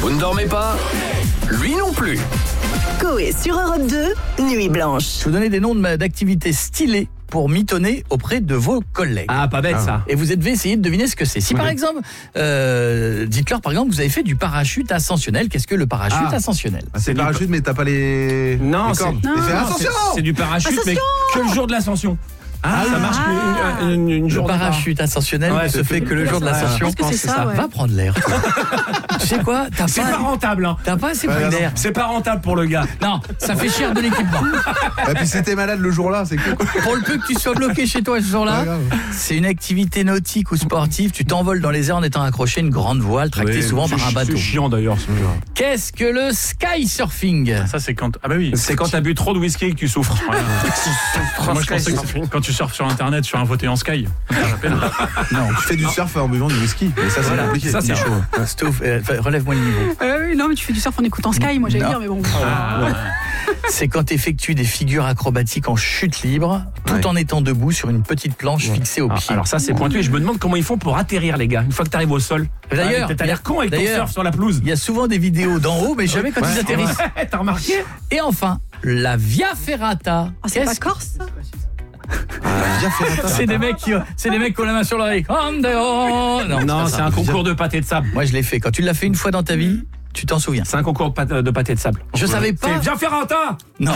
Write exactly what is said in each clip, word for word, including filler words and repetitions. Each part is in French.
Vous ne dormez pas? Lui non plus. Coé sur Europe deux, Nuit Blanche. Je vous donnais des noms de- d'activités stylées pour mitonner auprès de vos collègues. Ah, pas bête ça. Et vous devez essayer de deviner ce que c'est. Si par Oui. exemple, euh, dites-leur par exemple, vous avez fait du parachute ascensionnel. Qu'est-ce que le parachute Ah. ascensionnel? Ah, c'est le parachute, mais t'as pas les. Non, les c'est- cordes. non, Et fais non, attention. c'est- c'est du parachute, mais que le jour de l'ascension. Ah, ça marche Ah. une, une, une Le journée par- parachute ascensionnel Ouais, ne se c'est fait tout. que le jour de Ouais, l'ascension. je pense que c'est ça, ouais. Va prendre l'air. Tu sais quoi? T'as C'est pas pas, rentable, hein. t'as pas assez Ouais, pris non. d'air. C'est pas rentable pour le gars. Non, ça fait cher de l'équipement. Et puis si t'es malade le jour-là, c'est cool. Pour le peu que tu sois bloqué chez toi ce Pas jour-là, grave. c'est une activité nautique ou sportive. Tu t'envoles dans les airs en étant accroché à une grande voile tractée Oui, souvent c'est par un chi- bateau. C'est chiant d'ailleurs ce jeu. Qu'est-ce que le sky surfing? Ça, c'est quand. Ah, bah oui. C'est quand t'as bu trop de whisky et que tu souffres. Moi, je pensais que quand tu surfes sur internet sur un fauteuil en sky. Ça s'appelle. Non. Tu fais du surf en buvant du whisky. Mais ça, c'est Voilà. compliqué. Ça, c'est Non. chaud. Stouff, euh, enfin, relève-moi le niveau. Euh, oui, non, mais tu fais du surf en écoutant Sky, moi j'allais Non. dire, mais bon. Ah, C'est quand tu effectues des figures acrobatiques en chute libre, tout Ouais. en étant debout sur une petite planche fixée au Ah, pied. alors ça c'est pointu et je me demande comment ils font pour atterrir les gars une fois que t'arrives au sol. D'ailleurs, Ah, t'as l'air con avec ton d'ailleurs, surf sur la pelouse. Il y a souvent des vidéos d'en haut, mais jamais quand Ouais. ils atterrissent. Ouais, t'as remarqué? Et enfin, la Via Ferrata. Ah, c'est pas Qu'est-ce que- Corse ça Ah, viens faire un C'est des mecs qui, c'est des mecs qui ont la main sur l'oreille. Andeo. Non, Non, pas c'est ça. un concours de pâté de sable. Moi, je l'ai fait. Quand tu l'as fait une fois dans ta vie, tu t'en souviens. C'est un concours de pâté, de pâté de sable. Je savais pas. C'est Viens faire un tas. Non,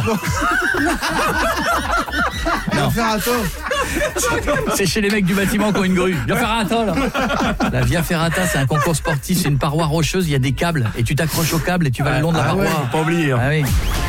Viens faire un tour. c'est chez les mecs du bâtiment qui ont une grue. Via Ferrata, là. La Via Ferrata, c'est un concours sportif. C'est une paroi rocheuse. Il y a des câbles et tu t'accroches au câble et tu vas le long de la Ah paroi. ouais, faut pas oublier. hein. Ah oui.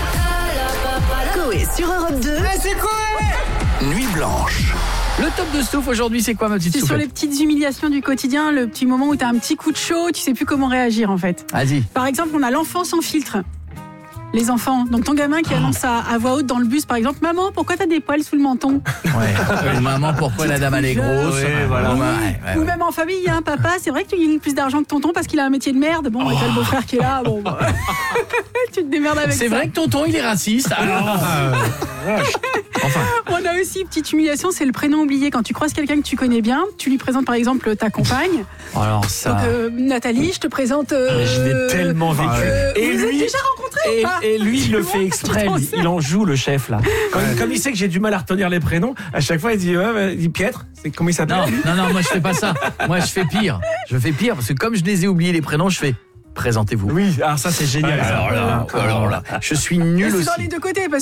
Coé sur Europe deux, Nuit Blanche. Le top de Stouff aujourd'hui, c'est quoi ma petite C'est sur soufflette? les petites humiliations du quotidien, le petit moment où t'as un petit coup de chaud, tu sais plus comment réagir en fait. Vas-y. Par exemple, on a l'enfant sans filtre. Les enfants. Donc ton gamin qui annonce à, à voix haute dans le bus, par exemple, maman, pourquoi t'as des poils sous le menton? Ouais. Maman, pourquoi la dame elle est grosse? Ouais, voilà. Ouais, ouais, Ou ouais. même en famille, il y a un papa, c'est vrai que tu gagnes plus d'argent que tonton parce qu'il a un métier de merde. Bon, et t'as le beau-frère qui est là, bon, bah, tu te démerdes avec ça. C'est vrai que tonton il est raciste. Alors, enfin, On a aussi une petite humiliation, c'est le prénom oublié. Quand tu croises quelqu'un que tu connais bien, tu lui présentes par exemple ta compagne. alors ça. Donc euh, Nathalie, je te présente. euh, Je l'ai tellement vécu. euh, Et vous êtes lui- déjà rencontrés ou Et, pas et lui, il le fait exprès. Comment lui. ça Il en joue, le chef, là. Quand il- comme il sait que j'ai du mal à retenir les prénoms, à chaque fois, il dit, ouais, ouais, il dit Pietre. C'est comment il s'appelle? Non, non, non, moi je fais pas ça. Moi je fais pire. Je fais pire parce que comme je les ai oubliés les prénoms, je fais présentez-vous. Oui, alors ça, c'est génial. ça. Alors là, alors là, je suis nul C'est aussi. dans les deux côtés parce